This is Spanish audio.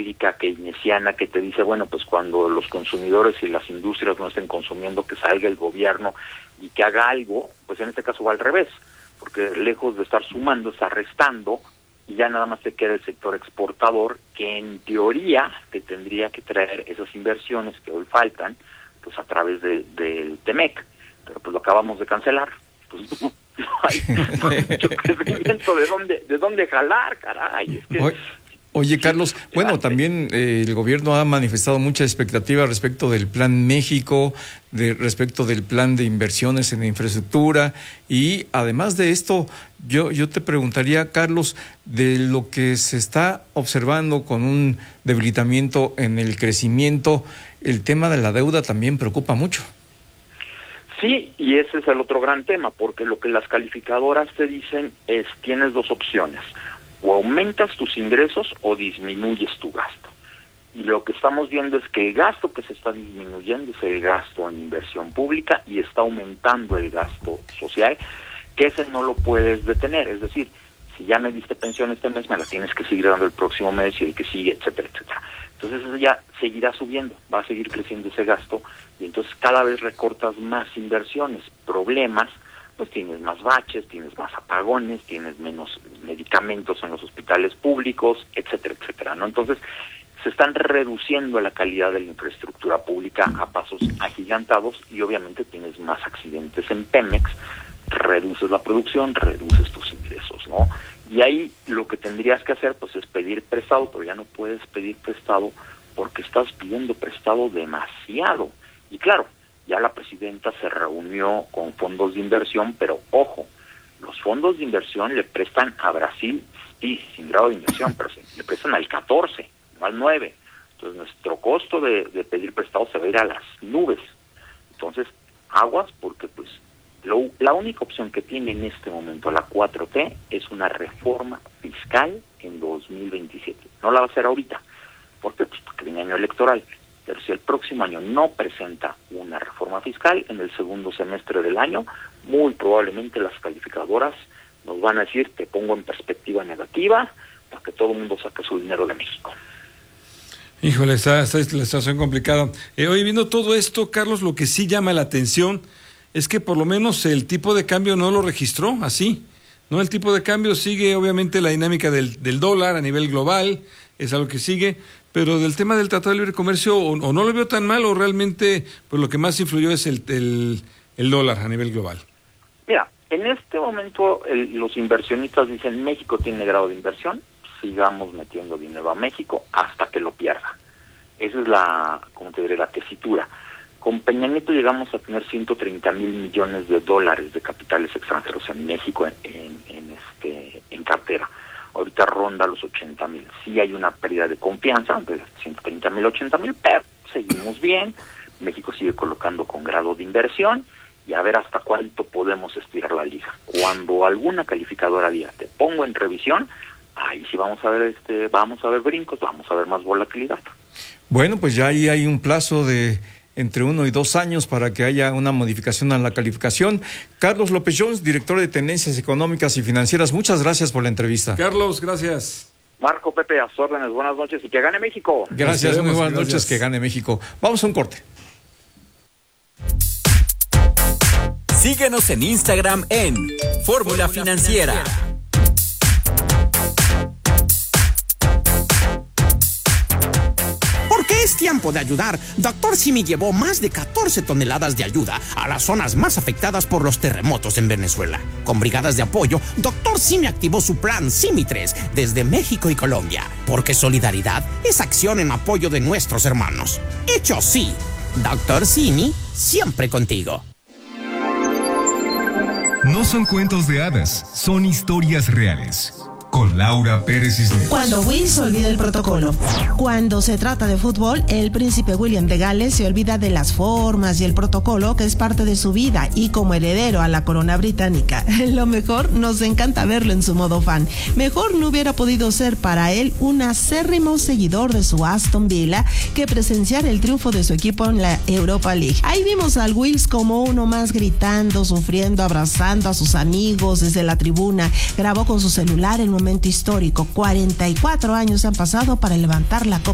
empírica keynesiana que te dice, bueno, pues cuando los consumidores y las industrias no estén consumiendo, que salga el gobierno y que haga algo, pues en este caso va al revés, porque lejos de estar sumando, está restando, y ya nada más te queda el sector exportador, que en teoría te tendría que traer esas inversiones que hoy faltan, pues a través del TEMEC, pero pues lo acabamos de cancelar, pues no hay mucho crecimiento de dónde jalar, caray. Es que, Oye, Carlos, bueno, también el gobierno ha manifestado mucha expectativa respecto del Plan México, respecto del plan de inversiones en infraestructura, y además de esto, yo te preguntaría, Carlos, de lo que se está observando con un debilitamiento en el crecimiento, el tema de la deuda también preocupa mucho. Sí, y ese es el otro gran tema, porque lo que las calificadoras te dicen es, tienes dos opciones: o aumentas tus ingresos o disminuyes tu gasto. Y lo que estamos viendo es que el gasto que se está disminuyendo es el gasto en inversión pública y está aumentando el gasto social, que ese no lo puedes detener. Es decir, si ya me diste pensión este mes, me la tienes que seguir dando el próximo mes y el que sigue, etcétera, etcétera. Entonces eso ya seguirá subiendo, va a seguir creciendo ese gasto, y entonces cada vez recortas más inversiones. Problemas, pues tienes más baches, tienes más apagones, tienes menos medicamentos en los hospitales públicos, etcétera, etcétera, ¿no? Entonces, se están reduciendo la calidad de la infraestructura pública a pasos agigantados, y obviamente tienes más accidentes en Pemex, reduces la producción, reduces tus ingresos, ¿no? Y ahí lo que tendrías que hacer, pues, es pedir prestado, pero ya no puedes pedir prestado porque estás pidiendo prestado demasiado. Y claro, ya la presidenta se reunió con fondos de inversión, pero ojo, los fondos de inversión le prestan a Brasil, sí, sin grado de inversión, pero le prestan al 14, no al 9. Entonces nuestro costo de pedir prestado se va a ir a las nubes. Entonces, aguas, porque pues la única opción que tiene en este momento la 4T es una reforma fiscal en 2027. No la va a hacer ahorita. ¿Por qué? Pues porque viene año electoral. Pero si el próximo año no presenta una reforma fiscal, en el segundo semestre del año, muy probablemente las calificadoras nos van a decir, te pongo en perspectiva negativa, para que todo el mundo saque su dinero de México. Híjole, está la situación complicada. Hoy viendo todo esto, Carlos, lo que sí llama la atención es que por lo menos el tipo de cambio no lo registró así, ¿no? El tipo de cambio sigue obviamente la dinámica del dólar a nivel global, es algo que sigue, pero del tema del Tratado de Libre Comercio o no lo veo tan mal, o realmente pues lo que más influyó es el dólar a nivel global. Mira, en este momento los inversionistas dicen, México tiene grado de inversión, sigamos metiendo dinero a México hasta que lo pierda. Esa es la tesitura. Con Peña Nieto llegamos a tener 130,000 millones de dólares de capitales extranjeros en México en cartera. Ahorita ronda los 80,000. Sí hay una pérdida de confianza, de 130,000, 80,000, pero seguimos bien. México sigue colocando con grado de inversión, y a ver hasta cuánto podemos estirar la liga. Cuando alguna calificadora diga, te pongo en revisión, ahí sí vamos a ver brincos, vamos a ver más volatilidad. Bueno, pues ya ahí hay un plazo de entre 1 y 2 años para que haya una modificación a la calificación. Carlos López Jones, director de Tendencias Económicas y Financieras, muchas gracias por la entrevista. Carlos, gracias. Marco, Pepe, a sus órdenes, buenas noches y que gane México. Gracias, muy buenas noches, que gane México. Vamos a un corte. Síguenos en Instagram en Fórmula Financiera. Porque es tiempo de ayudar. Dr. Simi llevó más de 14 toneladas de ayuda a las zonas más afectadas por los terremotos en Venezuela. Con brigadas de apoyo, Dr. Simi activó su plan Simi 3 desde México y Colombia. Porque solidaridad es acción en apoyo de nuestros hermanos. Hecho sí. Dr. Simi, siempre contigo. No son cuentos de hadas, son historias reales. Con Laura Pérez Cisneros. Cuando Will olvida el protocolo. Cuando se trata de fútbol, el príncipe William de Gales se olvida de las formas y el protocolo que es parte de su vida, y como heredero a la corona británica. Lo mejor, nos encanta verlo en su modo fan. Mejor no hubiera podido ser para él un acérrimo seguidor de su Aston Villa que presenciar el triunfo de su equipo en la Europa League. Ahí vimos al Wills como uno más, gritando, sufriendo, abrazando a sus amigos desde la tribuna. Grabó con su celular el momento histórico. 44 años han pasado para levantar la copa